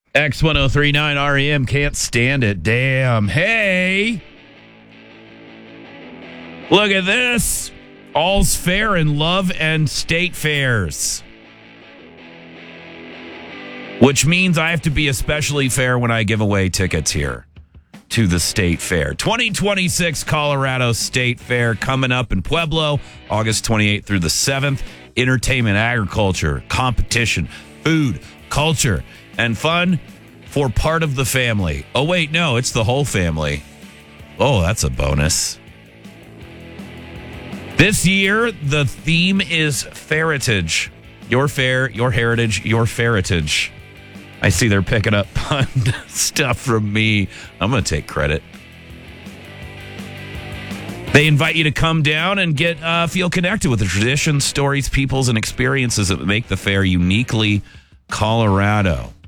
X1039 REM can't stand it. Damn. Hey. Look at this. All's fair in love and state fairs. Which means I have to be especially fair when I give away tickets here to the State Fair. 2026 Colorado State Fair coming up in Pueblo, August 28th through the 7th. Entertainment, agriculture, competition, food, culture, and fun for part of the family. Oh, wait, no, it's the whole family. Oh, that's a bonus. This year, the theme is Feritage. Your fair, your heritage, your Feritage. I see they're picking up pun stuff from me. I'm going to take credit. They invite you to come down and feel connected with the traditions, stories, peoples, and experiences that make the fair uniquely Colorado.